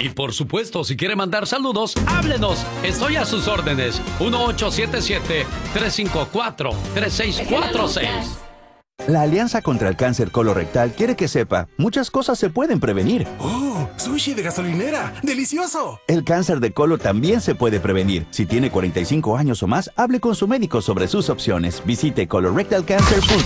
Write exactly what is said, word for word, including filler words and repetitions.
Y por supuesto, si quiere mandar saludos, háblenos. Estoy a sus órdenes. uno ocho siete siete, tres cinco cuatro, tres seis cuatro seis. La Alianza contra el Cáncer Colorectal quiere que sepa, muchas cosas se pueden prevenir. ¡Oh! ¡Sushi de gasolinera! ¡Delicioso! El cáncer de colon también se puede prevenir. Si tiene cuarenta y cinco años o más, hable con su médico sobre sus opciones. Visite colorectal cancer punto com.